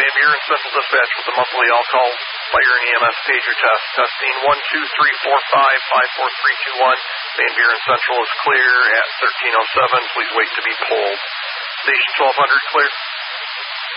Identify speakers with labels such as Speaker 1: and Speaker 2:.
Speaker 1: Van Buren Central Dispatch with the monthly all-call fire and EMS pager test. Testing 12345-54321. Van Buren Central is clear at 1307. Please wait to be pulled. Station 1200 clear.